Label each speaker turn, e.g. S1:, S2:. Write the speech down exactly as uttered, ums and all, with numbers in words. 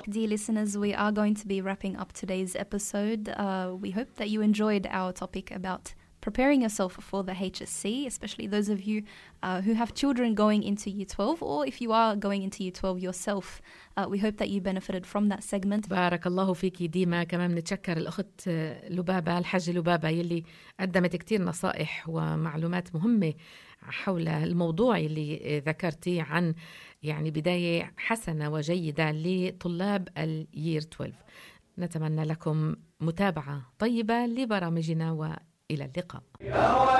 S1: dear listeners, we are going to be wrapping up today's episode. Uh, we hope that you enjoyed our topic about preparing yourself for the H S C, especially those of you uh, who have children going into Year twelve, or if you are going into Year twelve yourself. Uh, we hope that you benefited from that segment.
S2: بارك الله فيكي ديما. كمان نتشكر الأخت لبابة الحاجة لبابة يلي قدمت كتير نصائح ومعلومات مهمة حول الموضوع اللي ذكرتي عن يعني بداية حسنة وجيدة لطلاب اليير اثنا عشر. نتمنى لكم متابعة طيبة لبرامجنا وإلى اللقاء.